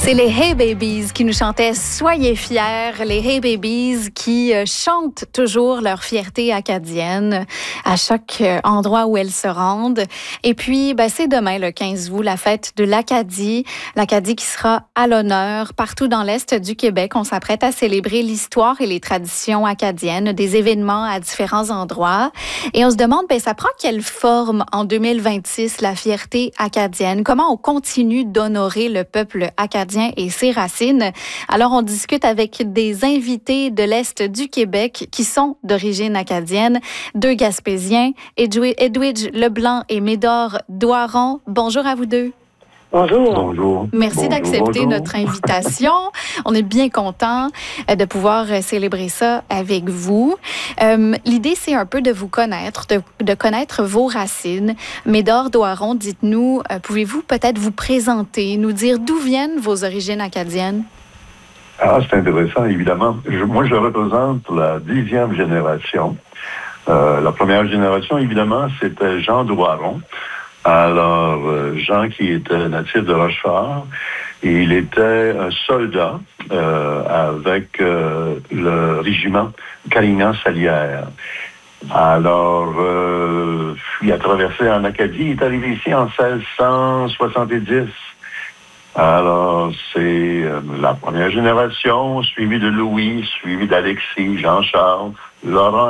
C'est les Hey Babies qui nous chantaient « Soyez fiers », les Hey Babies qui chantent toujours leur fierté acadienne à chaque endroit où elles se rendent. Et puis, c'est demain, le 15 août, la fête de l'Acadie. L'Acadie qui sera à l'honneur partout dans l'Est du Québec. On s'apprête à célébrer l'histoire et les traditions acadiennes, des événements à différents endroits. Et on se demande, ça prend quelle forme en 2026, la fierté acadienne? Comment on continue d'honorer le peuple acadien et ses racines? Alors, on discute avec des invités de l'Est du Québec qui sont d'origine acadienne, deux Gaspésiens, Edwidge Leblanc et Médor Doiron. Bonjour à vous deux. Bonjour. Bonjour. Merci d'accepter Bonjour. notre invitation. On est bien contents de pouvoir célébrer ça avec vous. L'idée, c'est un peu de vous connaître, de connaître vos racines. Médor Doiron, dites-nous, pouvez-vous peut-être vous présenter, nous dire d'où viennent vos origines acadiennes? Ah, c'est intéressant, évidemment. Moi, je représente la 10e génération. La première génération, évidemment, c'était Jean Doiron. Alors, Jean qui était natif de Rochefort, et il était un soldat avec le régiment Carignan-Salière. Alors, il a traversé en Acadie, il est arrivé ici en 1670. Alors, c'est la première génération, suivie de Louis, suivie d'Alexis, Jean-Charles, Laurent